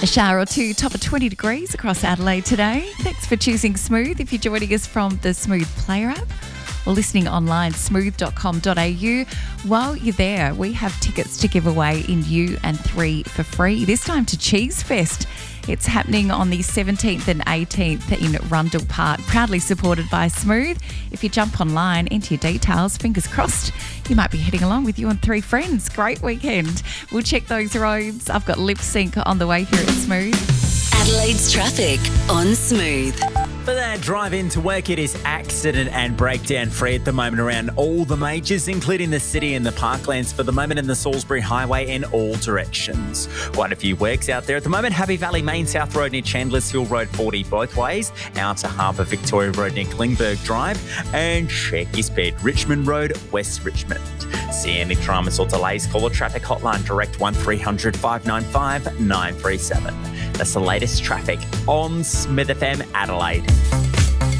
A shower or two, top of 20 degrees across Adelaide today. Thanks for choosing Smooth. If you're joining us from the Smooth Player app or listening online, smooth.com.au. While you're there, we have tickets to give away in U&3 for free, this time to Cheese Fest. It's happening on the 17th and 18th in Rundle Park, proudly supported by Smooth. If you jump online, enter your details, fingers crossed, you might be heading along with you and three friends. Great weekend. We'll check those roads. I've got Lip Sync on the way here at Smooth. Adelaide's traffic on Smooth. For that drive into work, it is accident and breakdown free at the moment around all the majors, including the city and the parklands for the moment, in the Salisbury Highway in all directions. Quite a few works out there at the moment. Happy Valley Main South Road near Chandler's Hill Road 40 both ways, out to Harbour Victoria Road near Klingberg Drive, and check your speed Richmond Road, West Richmond. See any dramas or delays, call a traffic hotline direct 1300 595 937. That's the latest traffic on Smith FM Adelaide.